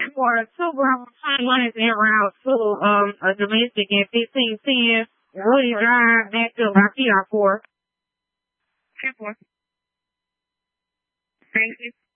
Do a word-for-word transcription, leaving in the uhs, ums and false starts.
for a two Bravo ten minutes en route to um a domestic at fifteen ten Woody Drive, Nashville by P R four. ten four. Thank you.